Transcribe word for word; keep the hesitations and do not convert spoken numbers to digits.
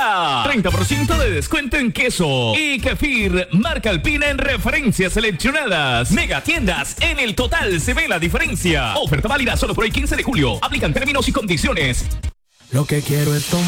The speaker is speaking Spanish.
ya. treinta por ciento de descuento en queso. Y kefir, marca Alpina en referencias seleccionadas. Mega tiendas, en el total se ve la diferencia. Oferta válida solo por el quince de julio. Aplican términos y condiciones. Lo que quiero es tomar